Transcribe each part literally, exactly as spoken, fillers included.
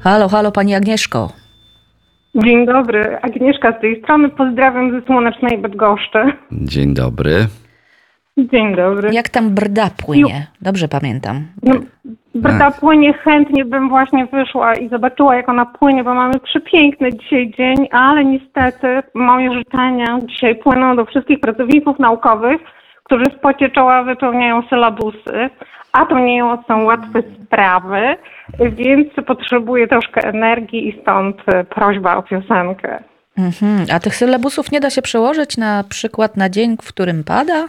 Halo, halo, pani Agnieszko. Dzień dobry, Agnieszka z tej strony. Pozdrawiam ze słonecznej Bydgoszczy. Dzień dobry. Dzień dobry. Jak tam brda płynie? Dobrze pamiętam. No, brda płynie, chętnie bym właśnie wyszła i zobaczyła, jak ona płynie, bo mamy przepiękny dzisiaj dzień, ale niestety moje życzenia dzisiaj płyną do wszystkich pracowników naukowych, którzy w pocie czoła wypełniają sylabusy, a to nie są łatwe sprawy, więc potrzebuję troszkę energii i stąd prośba o piosenkę. Mhm. A tych sylabusów nie da się przełożyć na przykład na dzień, w którym pada?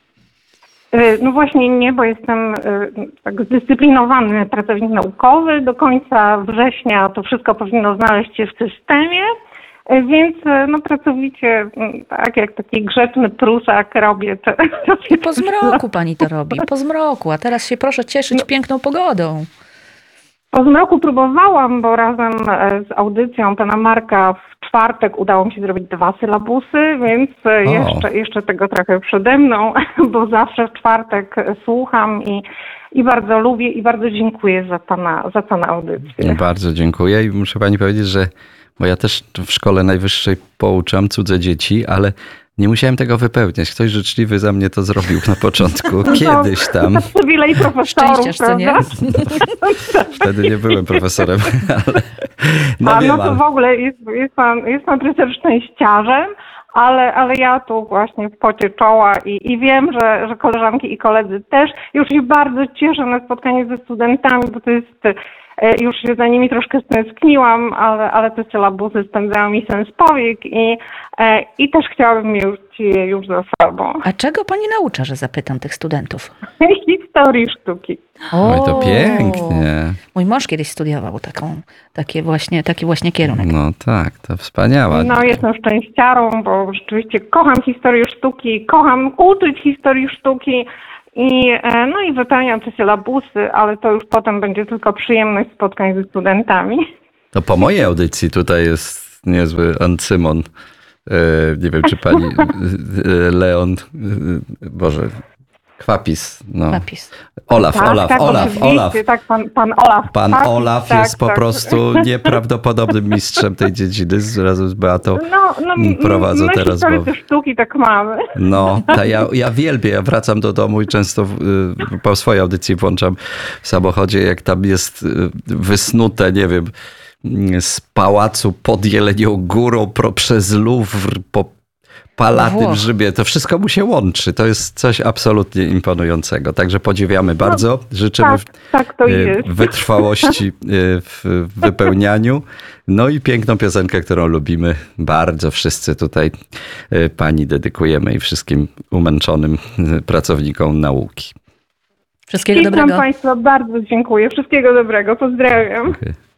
No właśnie nie, bo jestem tak zdyscyplinowany pracownik naukowy. Do końca września to wszystko powinno znaleźć się w systemie, więc no pracowicie, tak jak taki grzeczny prusak robię te... I po zmroku pani to robi, po zmroku, a teraz się proszę cieszyć no. piękną pogodą. Po zmroku próbowałam, bo razem z audycją pana Marka w czwartek udało mi się zrobić dwa sylabusy, więc jeszcze, jeszcze tego trochę przede mną, bo zawsze w czwartek słucham i, i bardzo lubię i bardzo dziękuję za pana, za pana audycję. Bardzo dziękuję i muszę pani powiedzieć, że bo ja też w szkole najwyższej pouczam cudze dzieci, ale nie musiałem tego wypełniać. Ktoś życzliwy za mnie to zrobił na początku. Kiedyś tam. Przywilej profesorów, co nie? Wtedy nie byłem profesorem. Ale no A wiem, no to ale... w ogóle jest, jest, pan, jest pan profesor szczęściarzem, ale, ale ja tu właśnie w pocie czoła i, i wiem, że, że koleżanki i koledzy też. Już się bardzo cieszę na spotkanie ze studentami, bo to jest... Już się za nimi troszkę stęskniłam, ale, ale te sylabusy spędzają mi sens powiek i, i też chciałabym mieć je już za sobą. A czego pani naucza, że zapytam tych studentów? Historii sztuki. Oj, to pięknie. Mój mąż kiedyś studiował taką, takie właśnie, taki właśnie kierunek. No tak, to wspaniała. No jestem szczęściarą, bo rzeczywiście kocham historię sztuki, kocham uczyć historii sztuki. I, no i wypełniam te sylabusy, ale to już potem będzie tylko przyjemność spotkań ze studentami. To po mojej audycji tutaj jest niezły Ancymon. Nie wiem, czy pani Leon, Boże, Kwapis. No. Kwapis. Olaf, tak, Olaf, tak, Olaf, Olaf. Tak, pan, pan Olaf. Pan Kwapis, Olaf tak, jest po tak. prostu nieprawdopodobnym mistrzem tej dziedziny. Razem z Beatą no, no, prowadzą my teraz. My te sztuki tak mamy. No, ta ja, ja wielbię. Ja wracam do domu i często y, po swojej audycji włączam w samochodzie, jak tam jest y, wysnute, nie wiem, z pałacu pod Jelenią Górą, pro, przez Louvre, po Palatym Rzymie. To wszystko mu się łączy. To jest coś absolutnie imponującego. Także podziwiamy bardzo. No, Życzymy tak, tak to jest. wytrwałości w wypełnianiu. No i piękną piosenkę, którą lubimy bardzo. Wszyscy tutaj pani dedykujemy i wszystkim umęczonym pracownikom nauki. Wszystkiego I dobrego. Państwa bardzo dziękuję. Wszystkiego dobrego. Pozdrawiam. Dziękuję.